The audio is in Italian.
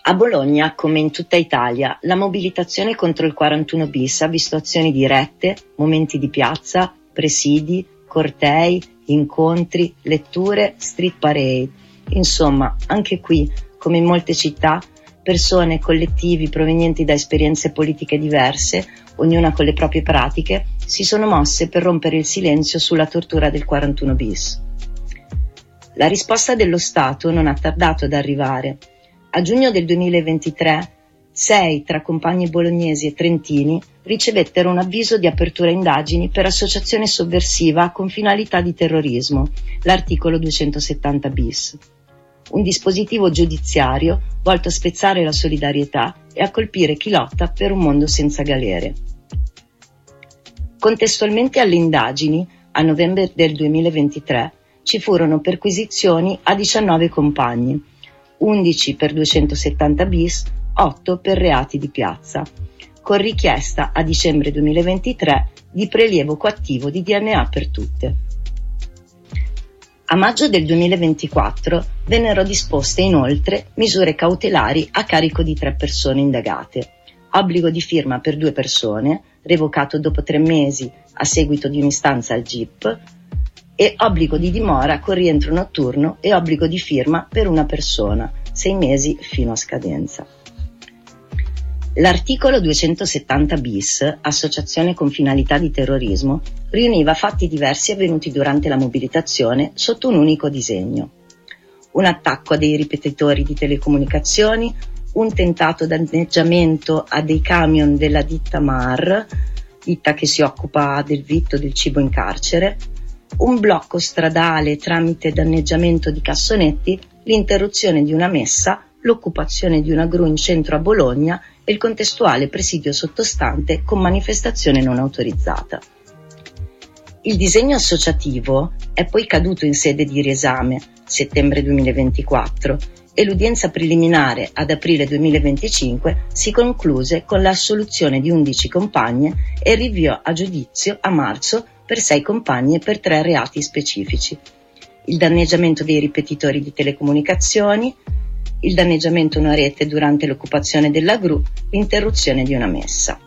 A Bologna, come in tutta Italia, la mobilitazione contro il 41 bis ha visto azioni dirette, momenti di piazza, presidi, cortei, incontri, letture, street parade. Insomma, anche qui, come in molte città, persone e collettivi provenienti da esperienze politiche diverse, ognuna con le proprie pratiche, si sono mosse per rompere il silenzio sulla tortura del 41 bis. La risposta dello Stato non ha tardato ad arrivare. A giugno del 2023, 6 tra compagni bolognesi e trentini ricevettero un avviso di apertura indagini per associazione sovversiva con finalità di terrorismo, l'articolo 270 bis. Un dispositivo giudiziario volto a spezzare la solidarietà e a colpire chi lotta per un mondo senza galere. Contestualmente alle indagini, a novembre del 2023, ci furono perquisizioni a 19 compagni, 11 per 270 bis, 8 per reati di piazza, con richiesta a dicembre 2023 di prelievo coattivo di DNA per tutte. A maggio del 2024 vennero disposte inoltre misure cautelari a carico di 3 persone indagate, obbligo di firma per 2 persone, revocato dopo 3 mesi a seguito di un'istanza al GIP, e obbligo di dimora con rientro notturno e obbligo di firma per una persona, 6 mesi fino a scadenza. L'articolo 270 bis, associazione con finalità di terrorismo, riuniva fatti diversi avvenuti durante la mobilitazione sotto un unico disegno. Un attacco a dei ripetitori di telecomunicazioni, un tentato danneggiamento a dei camion della ditta MAR, ditta che si occupa del vitto del cibo in carcere, un blocco stradale tramite danneggiamento di cassonetti, l'interruzione di una messa, l'occupazione di una gru in centro a Bologna e il contestuale presidio sottostante con manifestazione non autorizzata. Il disegno associativo è poi caduto in sede di riesame, settembre 2024, e l'udienza preliminare ad aprile 2025 si concluse con l'assoluzione di 11 compagne e il rinvio a giudizio a marzo per 6 compagne per 3 reati specifici: il danneggiamento dei ripetitori di telecomunicazioni, il danneggiamento a una rete durante l'occupazione della gru, l'interruzione di una messa.